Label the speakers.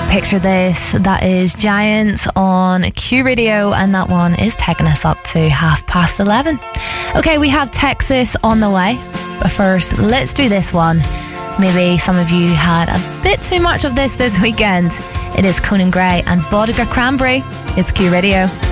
Speaker 1: Picture This. That is Giants on Q Radio, and that one is taking us up to 11:30. Okay, we have Texas on the way, but first let's do this one. Maybe some of you had a bit too much of this weekend. It is Conan Gray and Vodka Cranberry. It's Q Radio.